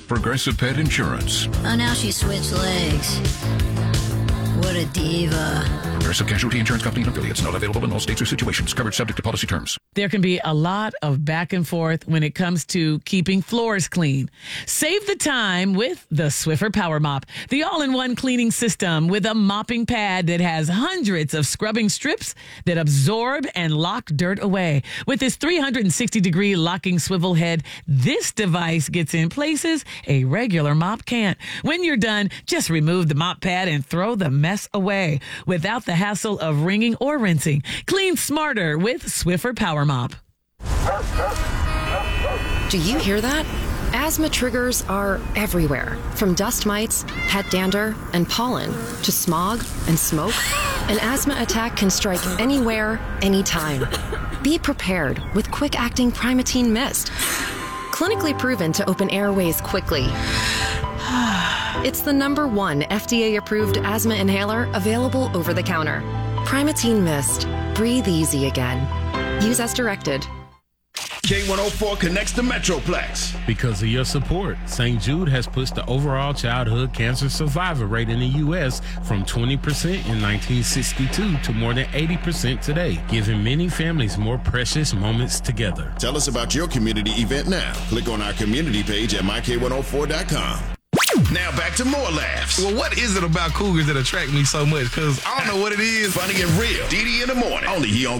Progressive Pet Insurance. Oh, now she switched legs. What a diva. Progressive Casualty Insurance Company and affiliates. Not available in all states or situations. Covered subject to policy terms. There can be a lot of back and forth when it comes to keeping floors clean. Save the time with the Swiffer Power Mop, the all-in-one cleaning system with a mopping pad that has hundreds of scrubbing strips that absorb and lock dirt away. With its 360-degree locking swivel head, this device gets in places a regular mop can't. When you're done, just remove the mop pad and throw the mess away without the hassle of wringing or rinsing. Clean smarter with Swiffer Power Mop. Do you hear that? Asthma triggers are everywhere, from dust mites, pet dander, and pollen, to smog and smoke. An asthma attack can strike anywhere, anytime. Be prepared with quick-acting Primatene Mist. Clinically proven to open airways quickly. It's the #1 FDA-approved asthma inhaler available over the counter. Primatene Mist. Breathe easy again. Use as directed. K104 connects the Metroplex. Because of your support, St. Jude has pushed the overall childhood cancer survivor rate in the U.S. from 20% in 1962 to more than 80% today, giving many families more precious moments together. Tell us about your community event now. Click on our community page at myk104.com. Now back to more laughs. Well, what is it about cougars that attract me so much? Because I don't know what it is. Funny and real. DD in the morning. Only here on